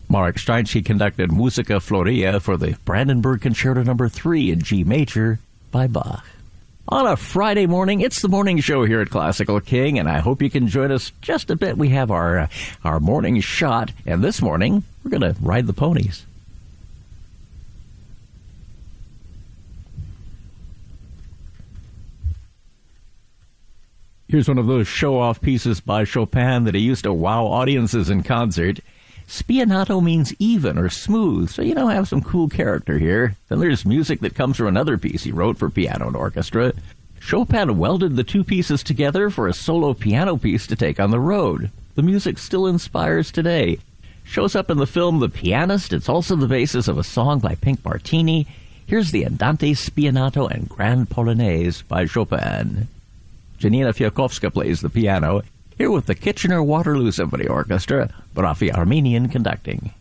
Marek Streinsky conducted Musica Floria for the Brandenburg Concerto No. 3 in G major by Bach. On a Friday morning, it's the morning show here at Classical King, and I hope you can join us just a bit. We have our morning shot, and this morning, we're going to ride the ponies. Here's one of those show-off pieces by Chopin that he used to wow audiences in concert. Spianato means even or smooth, so have some cool character here. Then there's music that comes from another piece he wrote for piano and orchestra. Chopin welded the two pieces together for a solo piano piece to take on the road. The music still inspires today. Shows up in the film The Pianist. It's also the basis of a song by Pink Martini. Here's the Andante Spianato and Grand Polonaise by Chopin. Janina Fiakovska plays the piano, here with the Kitchener-Waterloo Symphony Orchestra, Rafi Armenian conducting.